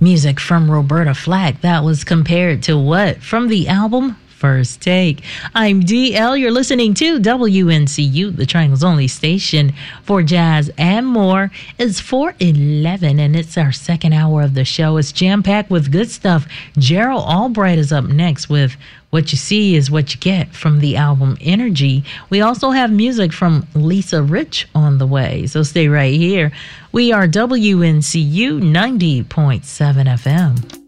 Music from Roberta Flack. That was compared to what? From the album First Take. I'm DL. You're listening to WNCU, the Triangle's only station for jazz and more. It's 4:11 and it's our second hour of the show. It's jam-packed with good stuff. Gerald Albright is up next with What You See Is What You Get from the album Energy. We also have music from Lisa Rich on the way, so stay right here. We are WNCU 90.7 FM.